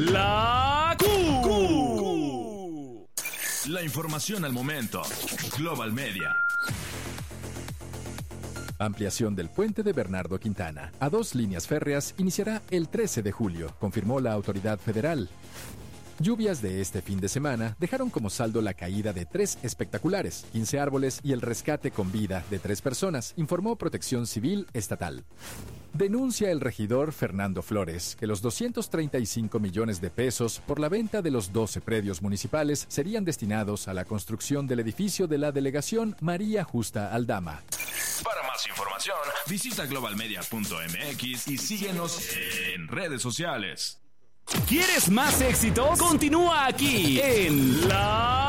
La Q. La información al momento. Global Media. Ampliación del puente de Bernardo Quintana a 2 líneas férreas iniciará el 13 de julio, confirmó la autoridad federal. Lluvias de este fin de semana dejaron como saldo la caída de 3 espectaculares, 15 árboles y el rescate con vida de 3 personas, informó Protección Civil Estatal. Denuncia el regidor Fernando Flores que los 235 millones de pesos por la venta de los 12 predios municipales serían destinados a la construcción del edificio de la delegación María Justa Aldama. Para más información, visita globalmedia.mx y síguenos en redes sociales. ¿Quieres más éxitos? Continúa aquí en La